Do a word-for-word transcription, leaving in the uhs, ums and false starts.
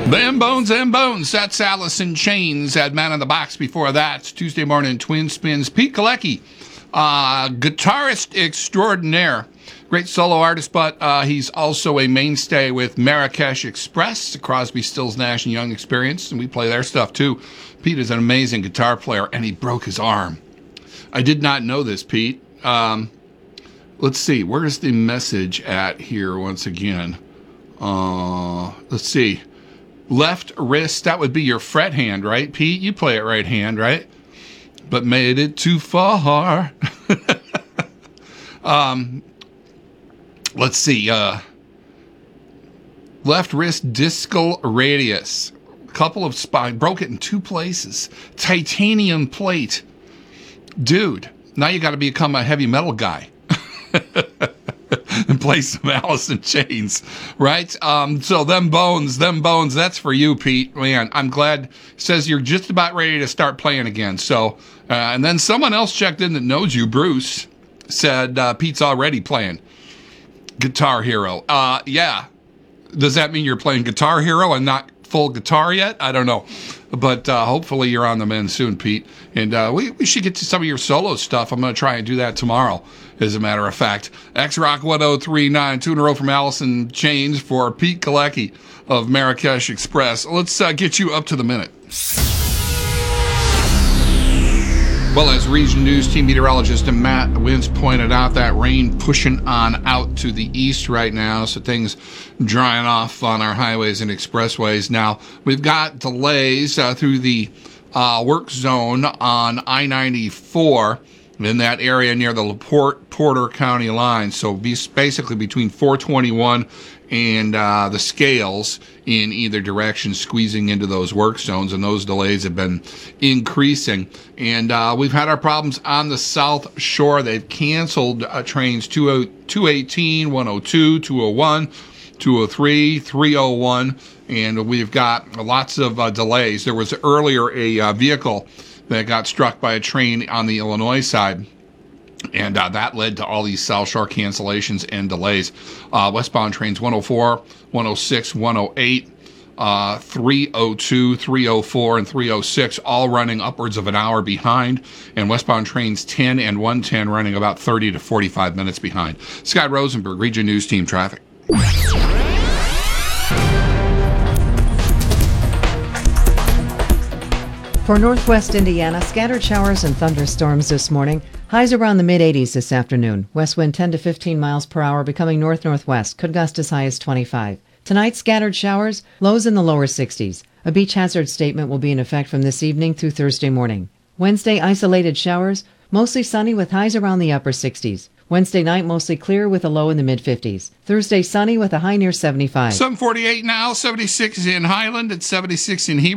Them Bones, Them Bones. That's Alice in Chains. Had Man in the Box before that. It's Tuesday morning, Twin Spins. Pete Galecki, uh, guitarist extraordinaire. Great solo artist, but uh, he's also a mainstay with Marrakesh Express, the Crosby, Stills, Nash and Young Experience, and we play their stuff too. Pete is an amazing guitar player, and he broke his arm. I did not know this, Pete. Um, let's see. Where's the message at here once again? Uh, let's see. Left wrist, that would be your fret hand, right, Pete? You play it right hand, right? But made it too far. um, let's see. Uh, left wrist discal radius. Couple of spine. Broke it in two places. Titanium plate. Dude, now you got to become a heavy metal guy. And play some Alice in Chains, right? Um, so them bones, them bones, that's for you, Pete. Man, I'm glad. Says you're just about ready to start playing again. So, uh, and then someone else checked in that knows you, Bruce, said uh, Pete's already playing Guitar Hero. Uh, yeah. Does that mean you're playing Guitar Hero and not full guitar yet? I don't know. But uh, hopefully you're on the mend soon, Pete. And uh, we, we should get to some of your solo stuff. I'm going to try and do that tomorrow, as a matter of fact. X-Rock one oh three point nine, two in a row from Alice in Chains for Pete Galecki of Marrakesh Express. Let's uh, get you up to the minute. Well, as Region News team meteorologist Matt Wintz pointed out, that rain pushing on out to the east right now, so things drying off on our highways and expressways. Now, we've got delays uh, through the uh, work zone on I ninety-four in that area near the LaPorte Porter County line. So be basically between four twenty-one and uh, the Scales in either direction, squeezing into those work zones, and those delays have been increasing. And uh, we've had our problems on the South Shore. They've canceled uh, trains two eighteen, one oh two, two oh one, two oh three, three oh one, and we've got lots of uh, delays. There was earlier a uh, vehicle that got struck by a train on the Illinois side, and uh, that led to all these South Shore cancellations and delays. Uh, westbound trains one oh four, one oh six, one oh eight, uh, three oh two, three oh four, and three oh six, all running upwards of an hour behind, and westbound trains ten and one ten running about thirty to forty-five minutes behind. Scott Rosenberg, Region News Team Traffic. For northwest Indiana, scattered showers and thunderstorms this morning. Highs around the mid-eighties this afternoon. West wind ten to fifteen miles per hour, becoming north-northwest. Could gust as high as twenty-five. Tonight, scattered showers, lows in the lower sixties. A beach hazard statement will be in effect from this evening through Thursday morning. Wednesday, isolated showers, mostly sunny with highs around the upper sixties. Wednesday night, mostly clear with a low in the mid-fifties. Thursday, sunny with a high near seventy-five. seven forty-eight now, seventy-six in Highland, at seventy-six in Heber.